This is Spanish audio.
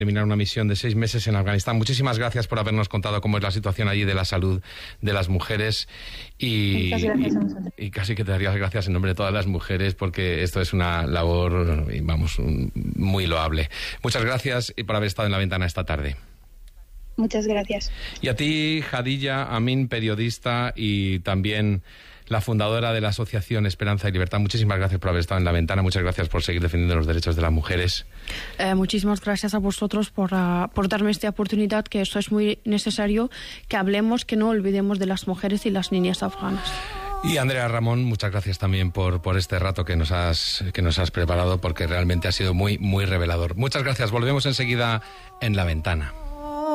terminar una misión de 6 meses en Afganistán. Muchísimas gracias por habernos contado cómo es la situación allí de la salud de las mujeres y casi que te daría las gracias en nombre de todas las mujeres porque esto es una labor, vamos, muy loable. Muchas gracias por haber estado en La Ventana esta tarde. Muchas gracias. Y a ti, Jadilla Amin, periodista y también la fundadora de la Asociación Esperanza y Libertad. Muchísimas gracias por haber estado en La Ventana. Muchas gracias por seguir defendiendo los derechos de las mujeres. Muchísimas gracias a vosotros por darme esta oportunidad, que esto es muy necesario, que hablemos, que no olvidemos de las mujeres y las niñas afganas. Y Andrea Ramón, muchas gracias también por este rato que nos has preparado, porque realmente ha sido muy, muy revelador. Muchas gracias. Volvemos enseguida en La Ventana.